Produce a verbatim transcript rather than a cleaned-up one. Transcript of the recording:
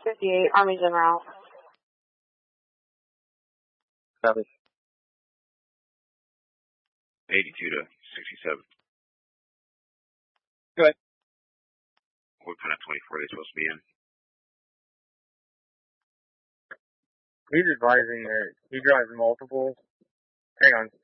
fifty-eight, Army's en route. Copy. eighty-two to sixty-seven. Go ahead. What kind of twenty-four are they supposed to be in? He's advising that he drives multiple. Hang on.